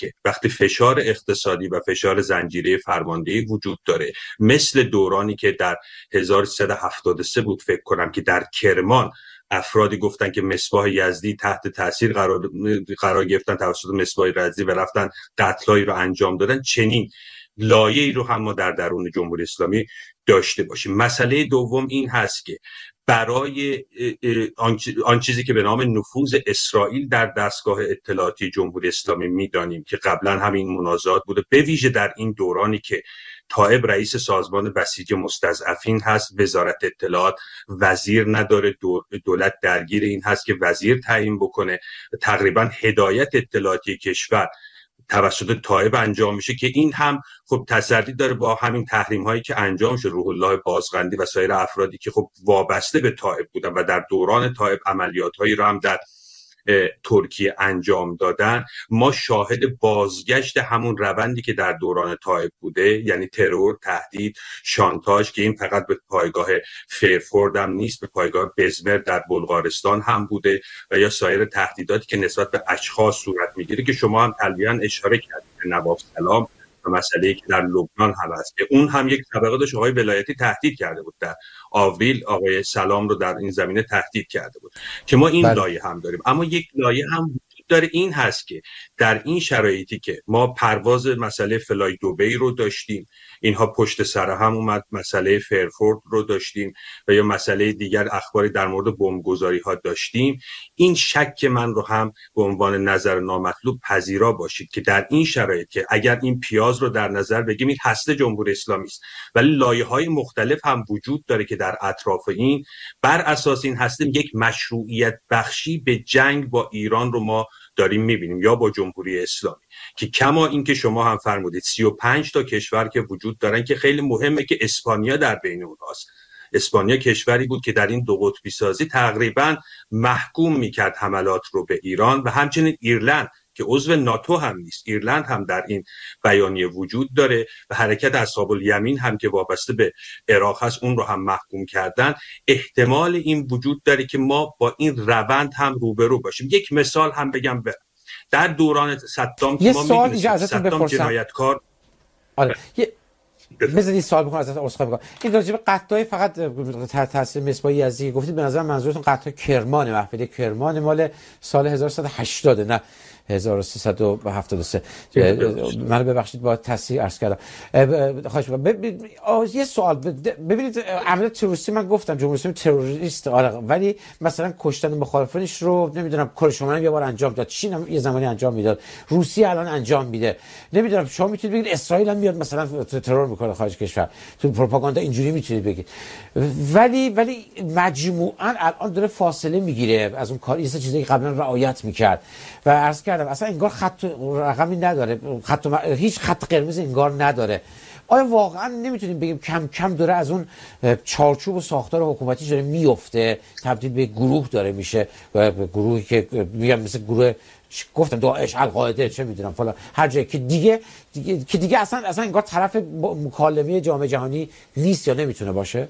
که وقتی فشار اقتصادی و فشار زنجیره فرماندهی وجود داره، مثل دورانی که در 1373 بود فکر کنم که در کرمان افرادی گفتن که مصباح یزدی تحت تاثیر قرار گرفتن توسط مصباح یزدی و رفتن قتلایی رو انجام دادن، چنین لایه‌ای رو هم ما در درون جمهوری اسلامی داشته باشیم. مسئله دوم این هست که برای آن چیزی که به نام نفوذ اسرائیل در دستگاه اطلاعاتی جمهوری اسلامی میدانیم که قبلا همین منازعات بوده، به ویژه در این دورانی که طائب رئیس سازمان بسیج مستضعفین هست، وزارت اطلاعات وزیر نداره، دولت درگیر این هست که وزیر تعیین بکنه، تقریبا هدایت اطلاعاتی کشور توسط طائب انجام میشه که این هم خب تصدی داره با همین تحریم هایی که انجام شد، روح الله بازغندی و سایر افرادی که خب وابسته به طائب بودن و در دوران طائب عملیات هایی رو هم در ترکیه انجام دادن. ما شاهد بازگشت همون روندی که در دوران طائب بوده، یعنی ترور، تهدید، شانتاژ، که این فقط به پایگاه فرفورد هم نیست، به پایگاه بزمر در بلغارستان هم بوده و یا سایر تهدیداتی که نسبت به اشخاص صورت میگیره که شما هم تلویحاً اشاره کردید به نواب سلام و مسئله‌ای که در لبنان هم هست که اون هم یک طبقه داشت، آقای ولایتی تهدید کرده بود در آوریل، آقای سلام رو در این زمینه تهدید کرده بود که ما این لایه هم داریم. اما یک لایه هم وجود داره، این هست که در این شرایطی که ما پرواز مسئله فلای دبی رو داشتیم، اینها پشت سر هم اومد، مسئله فرفورد رو داشتیم و یا مسئله دیگر اخباری در مورد بمبگذاری ها داشتیم، این شک من رو هم به عنوان نظر نامطلوب پذیرا باشید که در این شرایط که اگر این پیاز رو در نظر بگیریم، این هسته جمهوری اسلامی است، ولی لایه‌های مختلف هم وجود داره که در اطراف این بر اساس این هسته یک مشروعیت بخشی به جنگ با ایران رو ما داریم میبینیم، یا با جمهوری اسلامی، که کما این که شما هم فرمودید 35 تا کشور که وجود دارن که خیلی مهمه که اسپانیا در بین اونهاست. اسپانیا کشوری بود که در این دو قطبی سازی تقریبا محکوم میکرد حملات رو به ایران و همچنین ایرلند که عضو ناتو هم نیست، ایرلند هم در این بیانیه وجود داره و حرکت اصحاب الیمین هم که وابسته به عراق هست اون رو هم محکوم کردن. احتمال این وجود داره که ما با این روند هم روبرو باشیم. یک مثال هم بگم، در دوران صدام که ما می‌دونیم صدام جنایتکار. آره بذارید سوال بکنم ازت، عذرخواهی می‌کنم. این راجع به قطعای فقط تاثیر مصباح یزدی گفتید، به نظر منظورتون قطع کرمان، محفل کرمان مال سال 1180 نه 1373. منو ببخشید با تصحیح عرض کردم. خواهش می‌کنم. یه سوال ببینید، عملیات تروریستی من گفتم جمهوری اسلامی تروریست، آره، ولی مثلا کشتن مخالفینش رو نمیدونم کره شمال یه بار انجام داد، چین هم یه زمانی انجام میداد، روسیه الان انجام میده، نمیدونم شما میتونید بگید اسرائیل هم میاد مثلا ترور میکنه خارج کشور، تو پروپاگاندا اینجوری میتونید بگید، ولی مجموعاً الان داره فاصله میگیره از اون کار، یه چیزایی که قبلا رعایت میکرد و عرض کردم اصلا انگار خط رقمی نداره، هیچ خط قرمز انگار نداره. آیا واقعا نمیتونیم بگیم کم کم داره از اون چارچوب و ساختار حکومتی داره میفته، تبدیل به گروه داره میشه، و گروهی که میگم مثل گروه گفتم داعش، القاعده، چه میدونم فلان، هر جایی که دیگه اصلا انگار طرف مکالمه جامعه جهانی نیست یا نمیتونه باشه.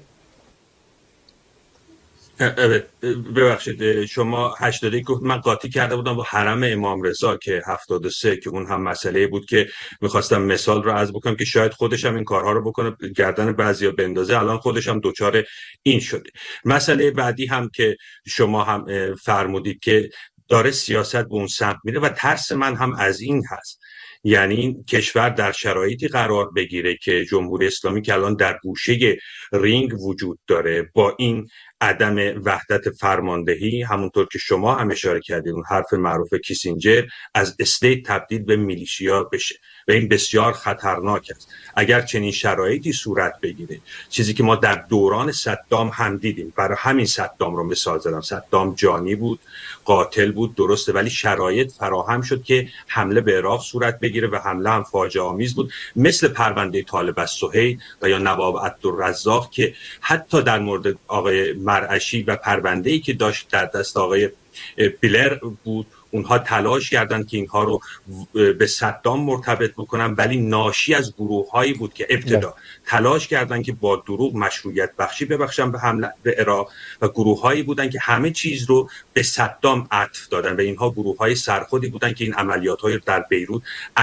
ببخشید شما 81 گفت، من قاطی کرده بودم با حرم امام رضا که 73 که اون هم مسئله بود که میخواستم مثال رو عرض بکنم که شاید خودش هم این کارها رو بکنه، گردن بعضیا بندازه، الان خودش هم دوچار این شده. مسئله بعدی هم که شما هم فرمودید که داره سیاست به اون سمت میره و ترس من هم از این هست، یعنی این کشور در شرایطی قرار بگیره که جمهوری اسلامی که الان در گوشه رینگ وجود داره با این عدم وحدت فرماندهی، همونطور که شما هم اشاره کردید اون حرف معروف کیسینجر، از استیت تبدیل به میلیشیا بشه و این بسیار خطرناک است. اگر چنین شرایطی صورت بگیره، چیزی که ما در دوران صدام هم دیدیم، برای همین صدام رو مثال زدم، صدام جانی بود، قاتل بود، درسته، ولی شرایط فراهم شد که حمله به عراق صورت بگیره و حمله هم فاجعه آمیز بود، مثل پرونده طالب السهیل و یا نواب عبدالرزاق که حتی در مورد آقای مرعشی و پرونده‌ای که داشت در دست آقای بیلر بود، اونها تلاش کردند که اینها رو به صدام مرتبط بکنن، ولی ناشی از گروه‌هایی بود که ابتدا تلاش کردند که با دروغ مشروعیت بخشی ببخشن به حمله به عراق و گروه‌هایی بودند که همه چیز رو به صدام عطف دادن و اینها گروه‌های سرخودی بودند که این عملیات‌های در بیروت